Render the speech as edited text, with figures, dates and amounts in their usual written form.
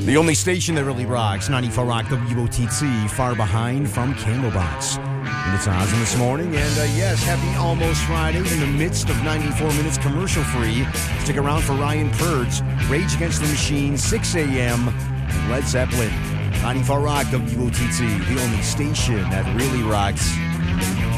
The only station that really rocks, 94 Rock WOTC, far behind from Candlebox. And it's Oz this morning, and yes, happy almost Friday in the midst of 94 minutes commercial free. Stick around for Ryan Purd's Rage Against the Machine, 6 a.m., Led Zeppelin. 94 Rock WOTC, the only station that really rocks.